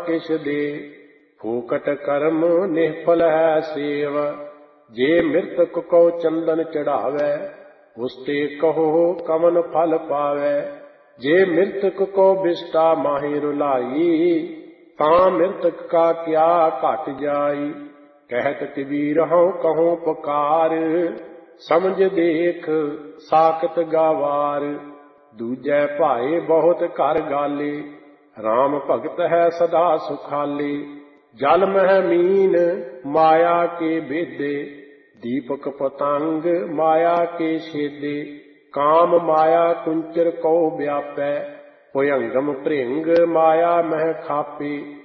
किछ दे। फूकट कर्म निष्फल है सेव, जे मृतक को चंदन चढ़ावे, उसते कहो कवन फल पावे। जे मृतक को बिष्टा माहि रुलाई, तां मृतक का क्या घट जाई। कहत कबीर हूँ कहूँ पुकार, समझ देख साकत गावार। दूजै भाए बहुत घर गाले, राम भगत है सदा सुखाले। जल मह मीन माया के भेदे, दीपक पतंग माया के छेदे। काम माया कुंचर को व्यापै, भुजंगम भृंग माया मह खापे।